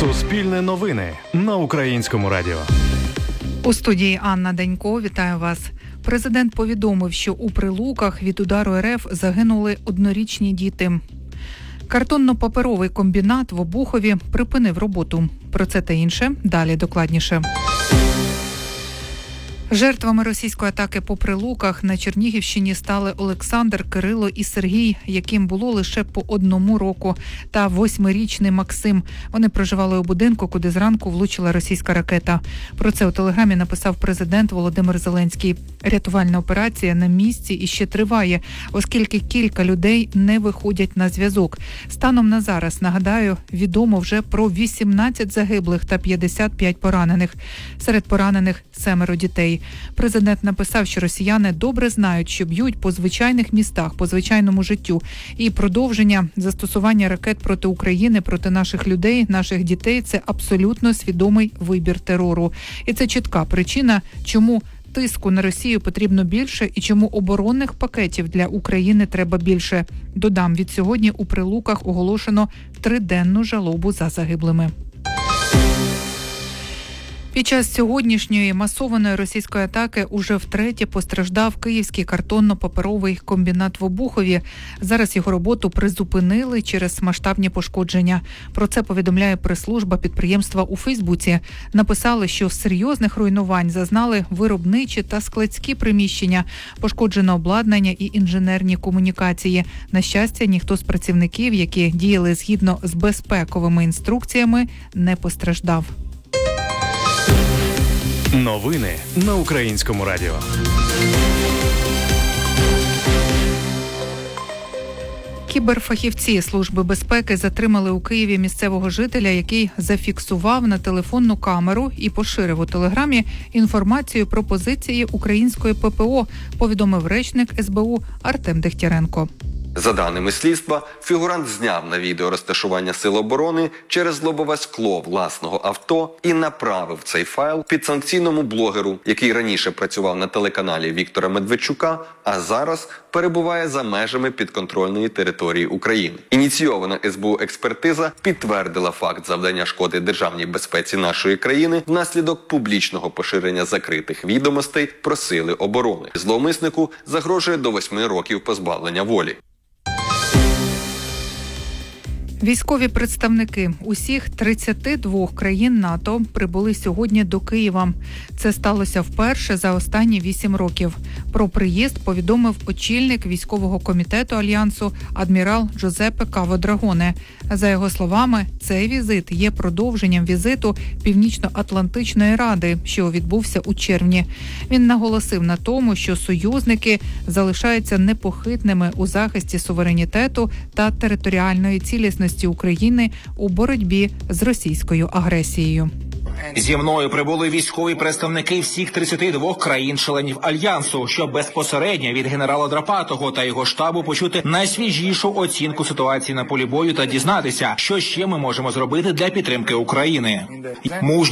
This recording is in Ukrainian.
Суспільне новини на Українському радіо. У студії Анна Данько. Вітаю вас. Президент повідомив, що у Прилуках від удару РФ загинули однорічні діти. Картонно-паперовий комбінат в Обухові припинив роботу. Про це та інше далі докладніше. Жертвами російської атаки по Прилуках на Чернігівщині стали Олександр, Кирило і Сергій, яким було лише по 1 року, та 8-річний Максим. Вони проживали у будинку, куди зранку влучила російська ракета. Про це у телеграмі написав президент Володимир Зеленський. Рятувальна операція на місці іще триває, оскільки кілька людей не виходять на зв'язок. Станом на зараз, нагадаю, відомо вже про 18 загиблих та 55 поранених. Серед поранених 7 дітей. Президент написав, що росіяни добре знають, що б'ють по звичайних містах, по звичайному життю. І продовження застосування ракет проти України, проти наших людей, наших дітей – це абсолютно свідомий вибір терору. І це чітка причина, чому тиску на Росію потрібно більше і чому оборонних пакетів для України треба більше. Додам, від сьогодні у Прилуках оголошено 3-денну жалобу за загиблими. Під час сьогоднішньої масованої російської атаки уже втретє постраждав київський картонно-паперовий комбінат в Обухові. Зараз його роботу призупинили через масштабні пошкодження. Про це повідомляє прес-служба підприємства у Фейсбуці. Написали, що серйозних руйнувань зазнали виробничі та складські приміщення, пошкоджено обладнання і інженерні комунікації. На щастя, ніхто з працівників, які діяли згідно з безпековими інструкціями, не постраждав. Новини на Українському радіо. Кіберфахівці Служби безпеки затримали у Києві місцевого жителя, який зафіксував на телефонну камеру і поширив у телеграмі інформацію про позиції української ППО, повідомив речник СБУ Артем Дегтяренко. За даними слідства, фігурант зняв на відео розташування сил оборони через лобове скло власного авто і направив цей файл підсанкційному блогеру, який раніше працював на телеканалі Віктора Медведчука, а зараз перебуває за межами підконтрольної території України. Ініційована СБУ експертиза підтвердила факт завдання шкоди державній безпеці нашої країни внаслідок публічного поширення закритих відомостей про сили оборони. Зловмиснику загрожує до 8 років позбавлення волі. Військові представники усіх 32 країн НАТО прибули сьогодні до Києва. Це сталося вперше за останні 8 років. Про приїзд повідомив очільник військового комітету Альянсу адмірал Джузеппе Каво-Драгоне. За його словами, цей візит є продовженням візиту Північно-Атлантичної ради, що відбувся у червні. Він наголосив на тому, що союзники залишаються непохитними у захисті суверенітету та територіальної цілісності України у боротьбі з російською агресією. Зі мною прибули військові представники всіх 32 країн-членів Альянсу, щоб безпосередньо від генерала Драпатого та його штабу почути найсвіжішу оцінку ситуації на полі бою та дізнатися, що ще ми можемо зробити для підтримки України.